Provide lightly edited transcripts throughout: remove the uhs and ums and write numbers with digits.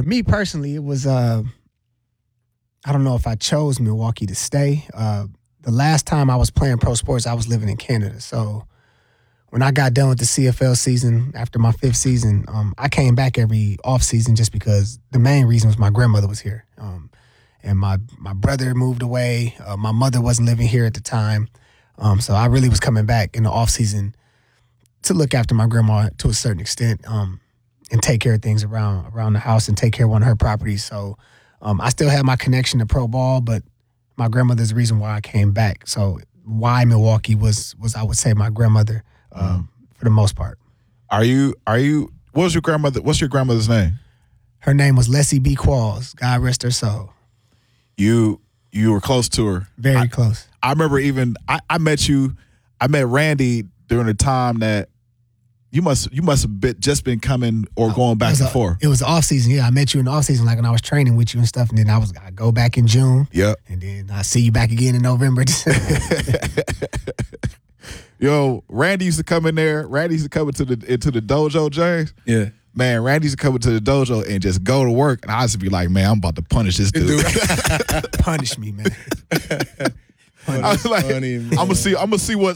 me personally, it was I don't know if I chose Milwaukee to stay. The last time I was playing pro sports, I was living in Canada. So when I got done with the CFL season after my 5th season, I came back every off season just because the main reason was my grandmother was here. And my brother moved away. My mother wasn't living here at the time. So I really was coming back in the off season to look after my grandma to a certain extent, and take care of things around the house and take care of one of her properties. So I still had my connection to pro ball, but my grandmother's the reason why I came back. So why Milwaukee was I would say my grandmother for the most part. What's your grandmother's name? Her name was Leslie B. Qualls. God rest her soul. You were close to her. Very close. I remember I met Randy during the time that you must have just been coming or going back and forth. It was off season. Yeah, I met you in the off season, like when I was training with you and stuff. And then I go back in June. Yep. And then I see you back again in November. Yo, Randy used to come in there. Randy used to come into the dojo, James. Yeah. Man, Randy used to come into the dojo and just go to work. And I used to be like, man, I'm about to punish this dude. Punish me, man. I was like, I'm gonna see what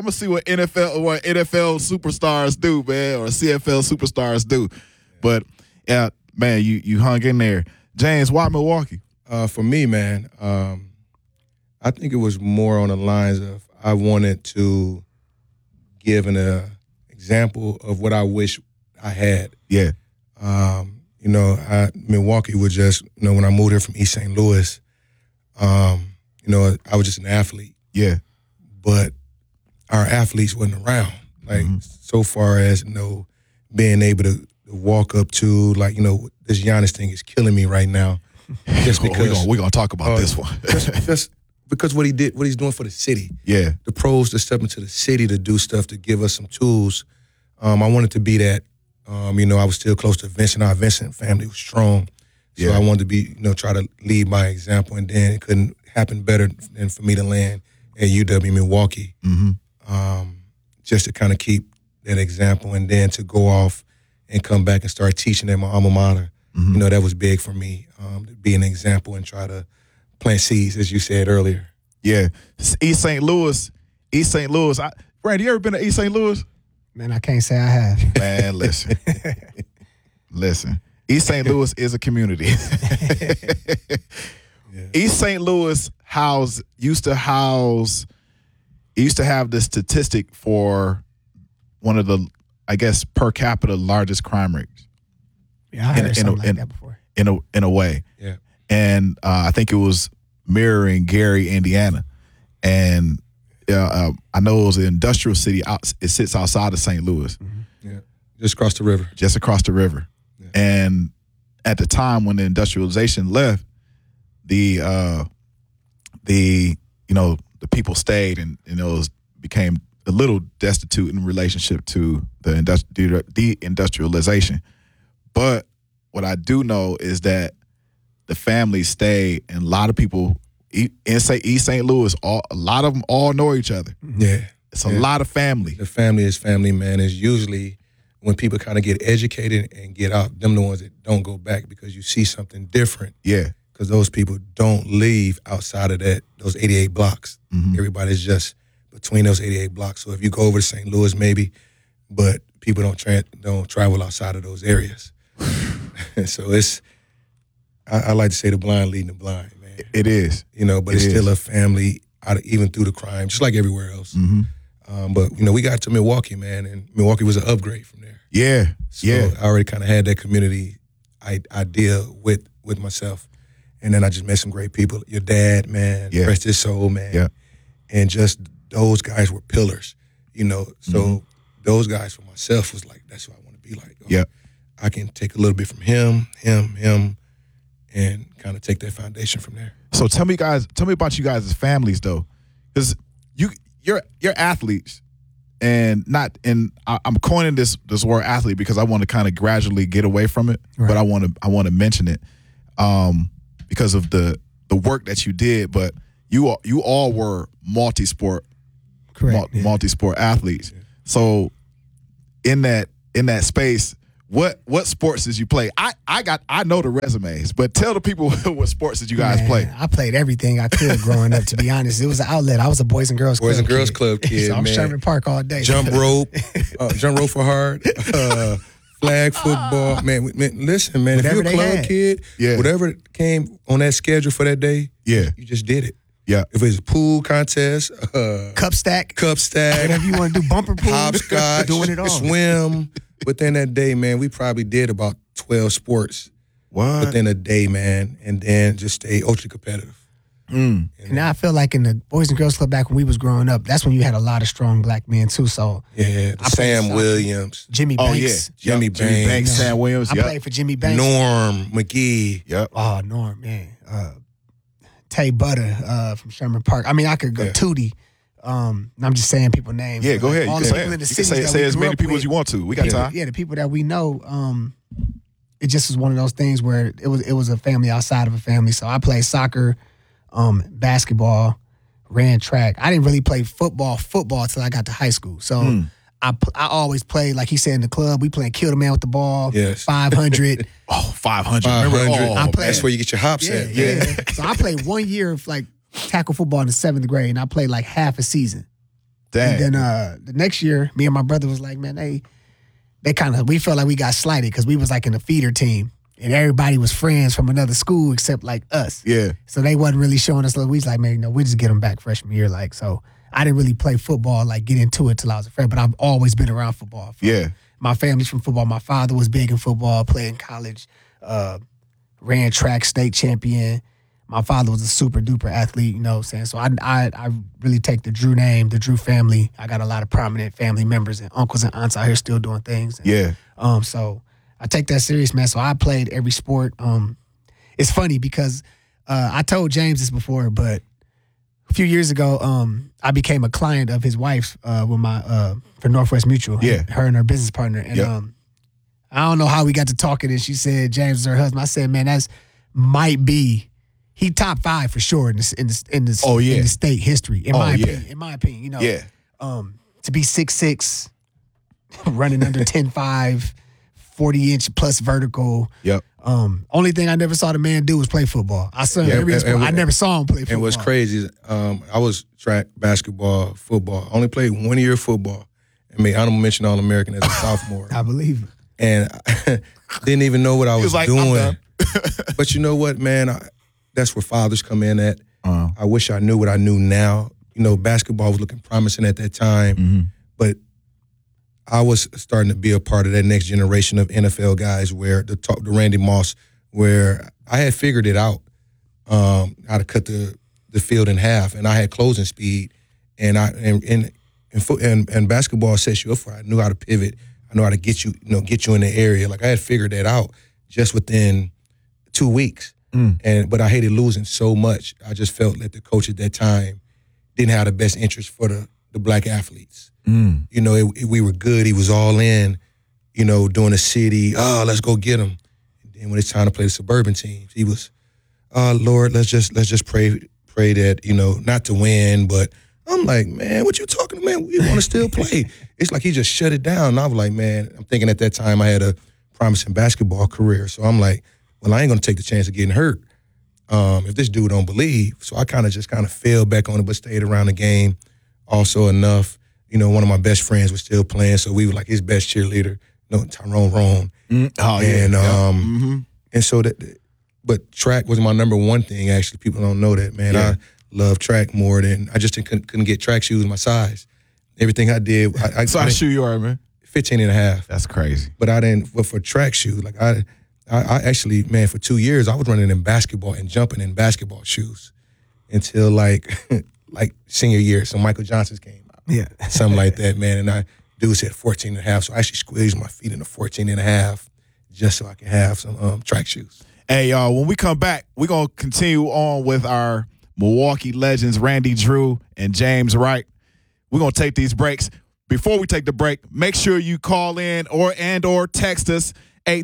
NFL superstars do, man, or CFL superstars do. But yeah, man, you hung in there. James, why Milwaukee? For me, man, I think it was more on the lines of I wanted to give an example of what I wish I had. Yeah. Milwaukee was just, when I moved here from East St. Louis, I was just an athlete. Yeah. But our athletes wasn't around. Like, so far as, being able to walk up to, this Giannis thing is killing me right now. Just because we're gonna talk about this one. just because what he's doing for the city. Yeah. The pros to step into the city to do stuff, to give us some tools. I wanted to be that. I was still close to Vincent. Our Vincent family was strong. So I wanted to be, try to lead by example, and then it couldn't happen better than for me to land at UW Milwaukee, just to kind of keep that example, and then to go off and come back and start teaching at my alma mater. That was big for me, to be an example and try to plant seeds, as you said earlier. Yeah, East St. Louis. Randy, you ever been to East St. Louis? Man, I can't say I have. Man, listen. East St. Louis is a community. Yeah. East St. Louis used to have the statistic for one of the, I guess, per capita largest crime rates. Yeah, I heard something like that before. In a way. Yeah. And I think it was mirroring Gary, Indiana. And I know it was an industrial city. It sits outside of St. Louis. Yeah. Just across the river. Just across the river. Yeah. And at the time when the industrialization left, the people stayed, and it became a little destitute in relationship to the industrialization. But what I do know is that the family stayed, and a lot of people in East St. Louis, a lot of them all know each other. Yeah. It's a lot of family. The family is family, man. It's usually when people kind of get educated and get out, them the ones that don't go back because you see something different. Yeah. Because those people don't leave outside of those 88 blocks. Everybody's just between those 88 blocks. So if you go over to St. Louis, maybe, but people don't travel outside of those areas. So I like to say the blind leading the blind, man. It is. But it's still a family, even through the crime, just like everywhere else. But, we got to Milwaukee, man, and Milwaukee was an upgrade from there. Yeah, so I already kind of had that community idea with myself. And then I just met some great people. Your dad, man, rest his soul, man. Yeah. And just those guys were pillars, So those guys for myself was like, that's what I want to be like. Yeah. I can take a little bit from him, and kind of take that foundation from there. So tell me about you guys as families, though, because you're athletes, and I'm coining this word athlete because I want to kind of gradually get away from it, right. But I want to mention it because of the work that you did. But you all were multi-sport, correct? Multi-sport athletes. Yeah. So in that space, What sports did you play? I know the resumes, but tell the people what sports did you guys play? I played everything I could growing up, to be honest. It was an outlet. I was a Boys and Girls Club kid. So I'm man. Sherman Park all day. Jump rope for hard, flag football. Man, listen, man, Whatever if you're a club kid, whatever came on that schedule for that day, you just did it. Yeah. If it's a pool contest, cup stack, whatever you want to do, bumper pool, hopscotch, doing it all. Swim. Within that day, man, we probably did about 12 sports. What? Within a day, man, and then just stay ultra competitive. And now I feel like in the Boys and Girls Club back when we was growing up, that's when you had a lot of strong black men too. So Sam Williams, Jimmy Banks, Jimmy Banks, Sam Williams. I played for Jimmy Banks, Norm McGee. Yep. Oh, Norm, man. Tay Butter from Sherman Park. I mean, I could go Tootie. I'm just saying people names. Yeah, go ahead. All You the can people in the say cities say that as we grew many up people with. as you want to. We got time. Yeah, the people that we know. It just was one of those things where it was a family outside of a family. So I played soccer, basketball, ran track. I didn't really play football till I got to high school. So I always played, like he said in the club, we played kill the man with the ball, 500. 500. 500. That's where you get your hops at. Yeah. So I played 1 year of like tackle football in the 7th grade, and I played like half a season. Dang. And then the next year, me and my brother was like, man, we felt like we got slighted because we was like in a feeder team. And everybody was friends from another school except like us. Yeah. So they wasn't really showing us love. We was like, man, we just get them back freshman year. Like, so I didn't really play football, like get into it till I was a freshman, but I've always been around football. My family's from football. My father was big in football, played in college, ran track, state champion. My father was a super duper athlete, you know what I'm saying? So I really take the Drew name, the Drew family. I got a lot of prominent family members and uncles and aunts out here still doing things. And, so I take that serious, man. So I played every sport. It's funny because I told James this before, but a few years ago, I became a client of his wife for Northwest Mutual. Her and her business partner. And I don't know how we got to talking, and she said James is her husband. I said, man, that's might be he top 5 for sure in the state history. In my opinion, you know. To be 6'6", running under 10.5, 40-inch plus vertical. Only thing I never saw the man do was play football. I never saw him play football. And what's crazy, I was track, basketball, football. I only played 1 year of football. I mean, honorable mention All-American as a sophomore. I believe it. And I didn't even know what I was doing. I'm done. But you know what, man? That's where fathers come in at. I wish I knew what I knew now. You know, basketball was looking promising at that time. But I was starting to be a part of that next generation of NFL guys where the Randy Moss, where I had figured it out how to cut the field in half, and I had closing speed, and basketball sets you up for it. I knew how to pivot. I know how to get you in the area. Like I had figured that out just within 2 weeks. But I hated losing so much. I just felt that the coach at that time didn't have the best interest for the black athletes. You know, we were good. He was all in, you know, doing the city. Oh, let's go get him. And then when it's time to play the suburban teams, he was, Lord, let's just pray that, you know, not to win, but I'm like, man, what you talking about? Man, we want to still play. It's like he just shut it down. And I was like, man, I'm thinking at that time I had a promising basketball career. So I'm like, well, I ain't going to take the chance of getting hurt if this dude don't believe. So I kind of fell back on it, but stayed around the game also enough. You know, one of my best friends was still playing, so we were like his best cheerleader, you know, Tyrone Roan. And so but track was my number one thing, actually. People don't know that, man. I love track more than, I just couldn't get track shoes my size. Everything I did. Size shoe you are, man? 15 and a half. That's crazy. But for track shoes, like I actually, man, for 2 years, I was running in basketball and jumping in basketball shoes until like senior year. So Michael Johnson's came out. Something like that, man. And dude said 14 and a half. So I actually squeezed my feet into 14 and a half just so I can have some track shoes. Hey, y'all, when we come back, we're going to continue on with our Milwaukee legends, Randy Drew and James Wright. We're going to take these breaks. Before we take the break, make sure you call in or text us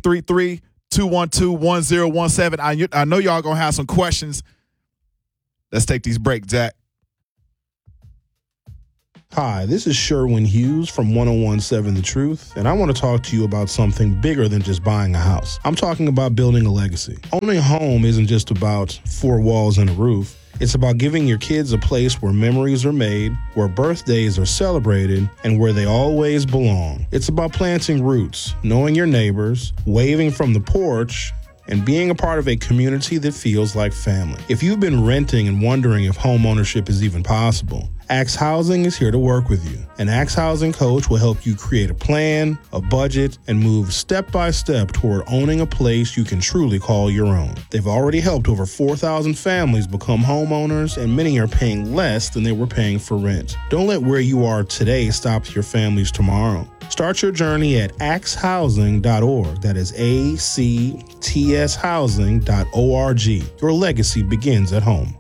833-212-1017. I know y'all going to have some questions. Let's take these breaks, Zach. Hi, this is Sherwin Hughes from 1017 The Truth, and I want to talk to you about something bigger than just buying a house. I'm talking about building a legacy. Owning a home isn't just about 4 walls and a roof. It's about giving your kids a place where memories are made, where birthdays are celebrated, and where they always belong. It's about planting roots, knowing your neighbors, waving from the porch, and being a part of a community that feels like family. If you've been renting and wondering if home ownership is even possible, Axe Housing is here to work with you. An Axe Housing coach will help you create a plan, a budget, and move step by step toward owning a place you can truly call your own. They've already helped over 4,000 families become homeowners, and many are paying less than they were paying for rent. Don't let where you are today stop your families tomorrow. Start your journey at axehousing.org. That is ACTS housing.org. Your legacy begins at home.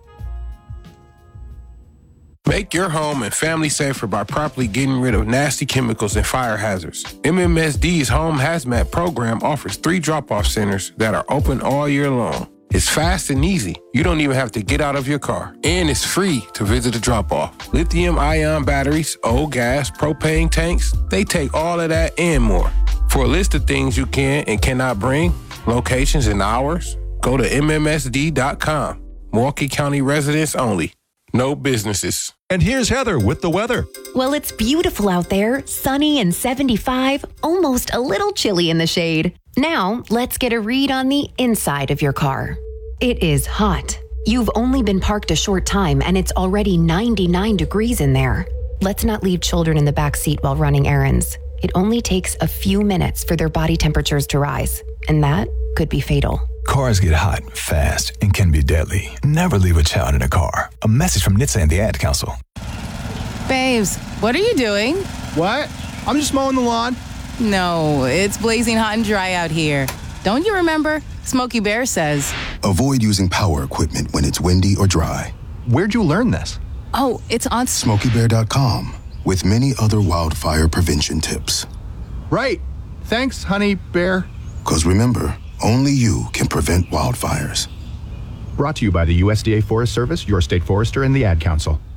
Make your home and family safer by properly getting rid of nasty chemicals and fire hazards. MMSD's Home Hazmat program offers 3 drop-off centers that are open all year long. It's fast and easy. You don't even have to get out of your car. And it's free to visit a drop-off. Lithium-ion batteries, old gas, propane tanks, they take all of that and more. For a list of things you can and cannot bring, locations and hours, go to MMSD.com. Milwaukee County residents only. No businesses. And here's Heather with the weather. Well, it's beautiful out there, sunny and 75, almost a little chilly in the shade. Now, let's get a read on the inside of your car. It is hot. You've only been parked a short time and it's already 99 degrees in there. Let's not leave children in the back seat while running errands. It only takes a few minutes for their body temperatures to rise, and that could be fatal. Cars get hot, fast, and can be deadly. Never leave a child in a car. A message from NHTSA and the Ad Council. Babes, what are you doing? What? I'm just mowing the lawn. No, it's blazing hot and dry out here. Don't you remember? Smokey Bear says, avoid using power equipment when it's windy or dry. Where'd you learn this? oh, it's on SmokeyBear.com with many other wildfire prevention tips. Right. Thanks, honey bear. Because remember, only you can prevent wildfires. Brought to you by the USDA Forest Service, your state forester, and the Ad Council.